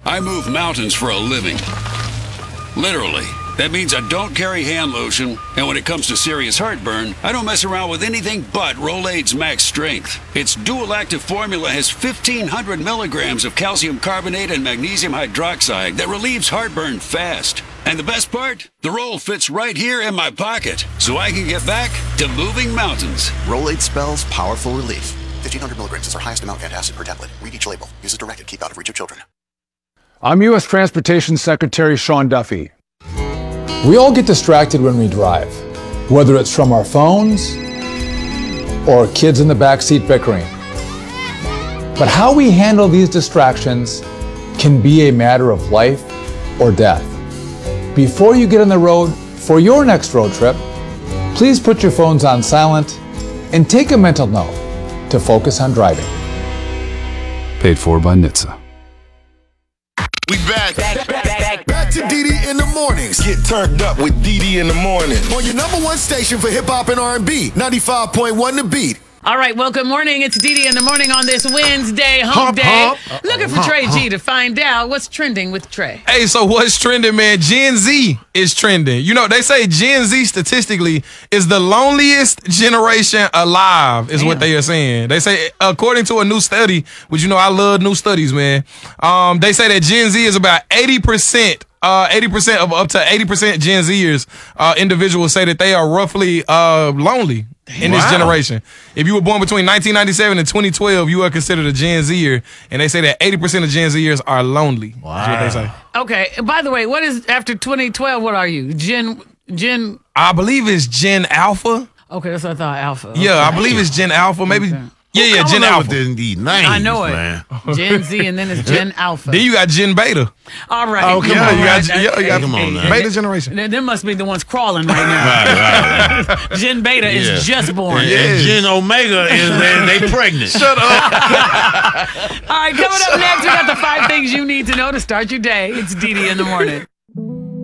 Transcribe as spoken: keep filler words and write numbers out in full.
I move mountains for a living. Literally. That means I don't carry hand lotion, and when it comes to serious heartburn, I don't mess around with anything but Rolaids Max Strength. Its dual-active formula has fifteen hundred milligrams of calcium carbonate and magnesium hydroxide that relieves heartburn fast. And the best part? The roll fits right here in my pocket, so I can get back to moving mountains. Rolaids spells powerful relief. fifteen hundred milligrams is our highest amount antacid per tablet. Read each label. Use as directed. Keep out of reach of children. I'm U S Transportation Secretary Sean Duffy. We all get distracted when we drive, whether it's from our phones or kids in the backseat bickering. But how we handle these distractions can be a matter of life or death. Before you get on the road for your next road trip, please put your phones on silent and take a mental note to focus on driving. Paid for by N H T S A. We back. Back, back, back, back to D D in the mornings. Get turned up with D D in the morning. On your number one station for hip hop and R and B, ninety-five point one The Beat. All right, well, good morning. It's D D in the morning on this Wednesday, hump, hump day. Hump. Looking for hump, Trey hump. G to find out what's trending with Trey. Hey, so what's trending, man? Gen Z is trending. You know, they say Gen Z statistically is the loneliest generation alive, is Damn. what they are saying. They say, according to a new study, which, you know, I love new studies, man. Um, they say that Gen Z is about eighty percent Uh, eighty percent of up to eighty percent Gen Zers, uh, individuals say that they are roughly uh, lonely in wow. this generation. If you were born between nineteen ninety-seven and twenty twelve, you are considered a Gen Zer, and they say that eighty percent of Gen Zers are lonely. Wow. That's what they say. Okay, and by the way, what is after twenty twelve? What are you? Gen, Gen? I believe it's Gen Alpha. Okay, that's what I thought, Alpha. Okay. Yeah, I believe it's Gen Alpha. Maybe. Okay. Yeah, yeah, Gen Alpha. With these names, I know it. Man. Gen Z, and then it's Gen Alpha. Then you got Gen Beta. All right. Oh, come yeah, on. You got, right. yeah, you got come on now. Beta generation. Them must be the ones crawling right now. right, right, right. Gen Beta yeah. is just born. Yeah. And Gen Omega is man, they pregnant. Shut up. All right, coming up next, we got the five things you need to know to start your day. It's D D in the morning.